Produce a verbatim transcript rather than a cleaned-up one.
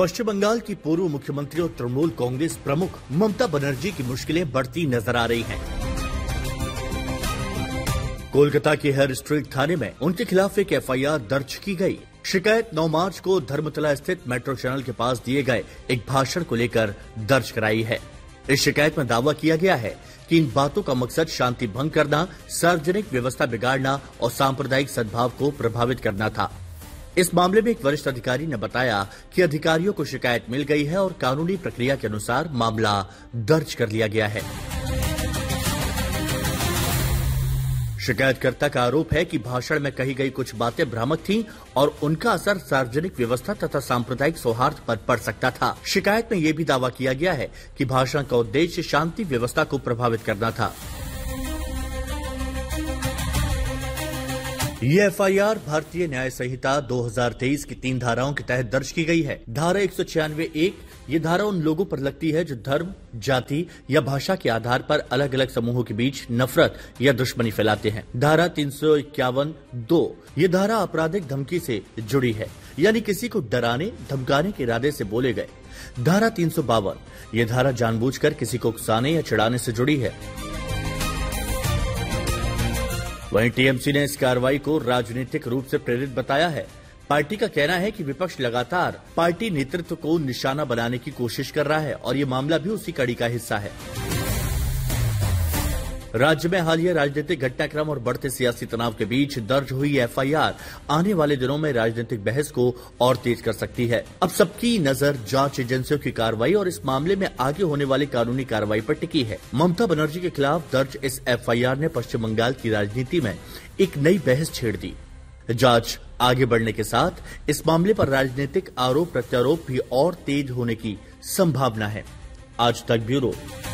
पश्चिम बंगाल की पूर्व मुख्यमंत्री और तृणमूल कांग्रेस प्रमुख ममता बनर्जी की मुश्किलें बढ़ती नजर आ रही हैं। कोलकाता के हर स्ट्रीट थाने में उनके खिलाफ एक एफ आई आर दर्ज की गई। शिकायत नौ मार्च को धर्मतला स्थित मेट्रो चैनल के पास दिए गए एक भाषण को लेकर दर्ज कराई है। इस शिकायत में दावा किया गया है कि इन बातों का मकसद शांति भंग करना, सार्वजनिक व्यवस्था बिगाड़ना और सांप्रदायिक सद्भाव को प्रभावित करना था। इस मामले में एक वरिष्ठ अधिकारी ने बताया कि अधिकारियों को शिकायत मिल गई है और कानूनी प्रक्रिया के अनुसार मामला दर्ज कर लिया गया है। शिकायतकर्ता का आरोप है कि भाषण में कही गई कुछ बातें भ्रामक थीं और उनका असर सार्वजनिक व्यवस्था तथा सांप्रदायिक सौहार्द पर पड़ सकता था। शिकायत में यह भी दावा किया गया है कि भाषण का उद्देश्य शांति व्यवस्था को प्रभावित करना था। ये एफ आई आर भारतीय न्याय संहिता दो हज़ार तेईस की तीन धाराओं के तहत दर्ज की गई है। धारा एक सौ छियानवे एक ये धारा उन लोगों पर लगती है जो धर्म, जाति या भाषा के आधार पर अलग अलग समूहों के बीच नफरत या दुश्मनी फैलाते हैं। धारा तीन सौ इक्यावन दो ये धारा आपराधिक धमकी से जुड़ी है, यानी किसी को डराने धमकाने के इरादे से बोले गए। धारा तीन सौ बावन ये धारा जानबूझकर किसी को उकसाने या चिढ़ाने से जुड़ी है। वहीं टी एम सी ने इस कार्रवाई को राजनीतिक रूप से प्रेरित बताया है। पार्टी का कहना है कि विपक्ष लगातार पार्टी नेतृत्व को निशाना बनाने की कोशिश कर रहा है और ये मामला भी उसी कड़ी का हिस्सा है। राज्य में हालिया राजनीतिक घटनाक्रम और बढ़ते सियासी तनाव के बीच दर्ज हुई एफ आई आर आने वाले दिनों में राजनीतिक बहस को और तेज कर सकती है। अब सबकी नजर जांच एजेंसियों की कार्रवाई और इस मामले में आगे होने वाली कानूनी कार्रवाई पर टिकी है। ममता बनर्जी के खिलाफ दर्ज इस एफ आई आर ने पश्चिम बंगाल की राजनीति में एक नई बहस छेड़ दी। जांच आगे बढ़ने के साथ इस मामले पर राजनीतिक आरोप प्रत्यारोप भी और तेज होने की संभावना है। आज तक ब्यूरो।